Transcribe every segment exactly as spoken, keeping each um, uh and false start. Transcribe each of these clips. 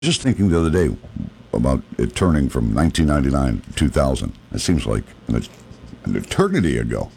Just thinking the other day about it turning from nineteen ninety-nine to two thousand. It seems like an, an eternity ago.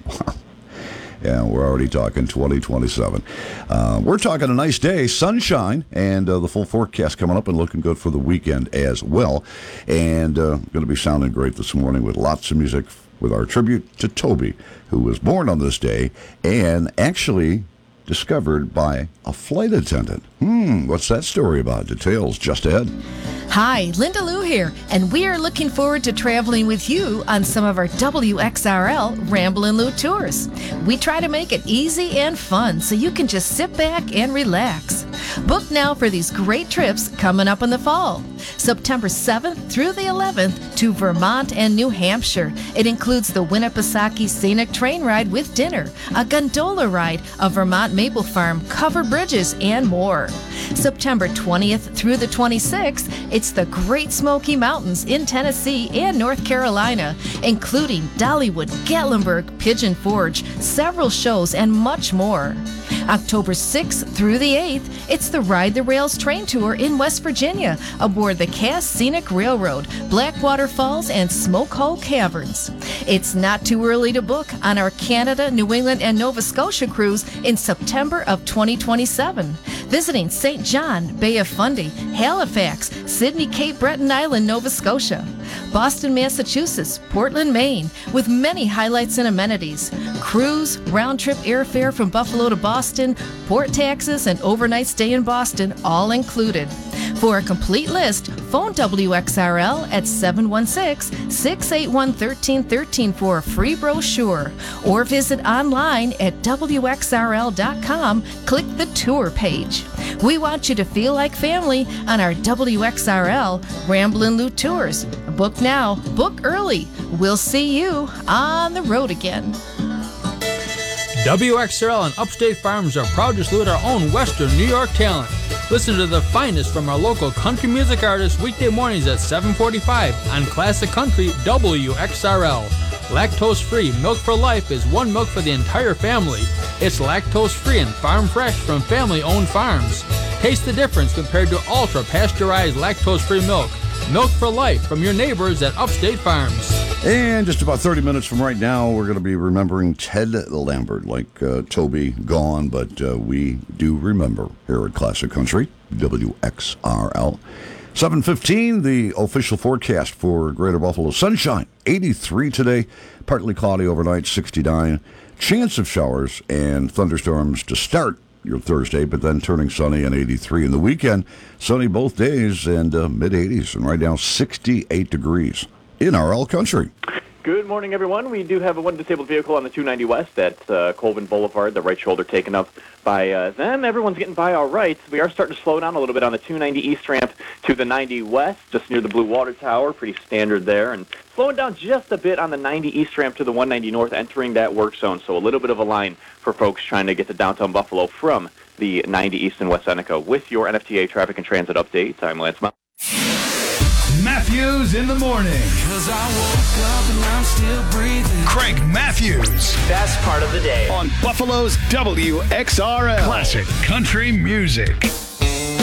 Yeah, we're already talking twenty twenty-seven. Uh, we're talking a nice day, sunshine, and uh, the full forecast coming up and looking good for the weekend as well. And uh, going to be sounding great this morning with lots of music with our tribute to Toby, who was born on this day and actually discovered by a flight attendant. Hmm, what's that story about? Details just ahead. Hi, Linda Lou here, and we are looking forward to traveling with you on some of our W X R L Ramblin' Lou tours. We try to make it easy and fun so you can just sit back and relax. Book now for these great trips coming up in the fall. September seventh through the eleventh to Vermont and New Hampshire. It includes the Winnipesaukee Scenic Train Ride with dinner, a gondola ride, a Vermont Maple Farm, covered bridges, and more. September twentieth through the twenty-sixth, it's the Great Smoky Mountains in Tennessee and North Carolina, including Dollywood, Gatlinburg, Pigeon Forge, several shows, and much more. October sixth through the eighth, it's the Ride the Rails train tour in West Virginia aboard the Cass Scenic Railroad, Blackwater Falls, and Smoke Hole Caverns. It's not too early to book on our Canada, New England, and Nova Scotia cruise in September of twenty twenty-seven. Visiting Saint John, Bay of Fundy, Halifax, Sydney, Cape Breton Island, Nova Scotia, Boston, Massachusetts, Portland, Maine, with many highlights and amenities. Cruise, round-trip airfare from Buffalo to Boston, port taxes, and overnight stay in Boston, all included. For a complete list, phone W X R L at seven one six, six eight one, one three one three for a free brochure, or visit online at W X R L dot com, click the tour page. We want you to feel like family on our W X R L Ramblin' Lou tours. Book now, book early. We'll see you on the road again. W X R L and Upstate Farms are proud to salute our own Western New York talent. Listen to the finest from our local country music artists weekday mornings at seven forty-five on Classic Country W X R L. Lactose-free Milk for Life is one milk for the entire family. It's lactose-free and farm-fresh from family-owned farms. Taste the difference compared to ultra-pasteurized lactose-free milk. Milk for Life from your neighbors at Upstate Farms. And just about thirty minutes from right now, we're going to be remembering Ted Lambert, like uh, Toby gone, but uh, we do remember here at Classic Country, W X R L. seven fifteen, the official forecast for Greater Buffalo. Sunshine, eighty-three today, partly cloudy overnight, sixty-nine. Chance of showers and thunderstorms to start your Thursday, but then turning sunny and eighty-three. In the weekend, sunny both days and uh, mid-eighties, and right now sixty-eight degrees in R L Country. Good morning, everyone. We do have a one disabled vehicle on the two ninety West at uh, Colvin Boulevard, the right shoulder taken up by uh, them. Everyone's getting by all right. We are starting to slow down a little bit on the two ninety East ramp to the ninety West, just near the Blue Water Tower. Pretty standard there. And slowing down just a bit on the ninety East ramp to the one ninety North, entering that work zone. So a little bit of a line for folks trying to get to downtown Buffalo from the ninety East and West Seneca. With your N F T A traffic and transit update, I'm Lance Mount. Matthews in the morning. Cause I woke up and I'm still breathing. Craig Matthews. Best part of the day. On Buffalo's W X R L. Classic Country Music.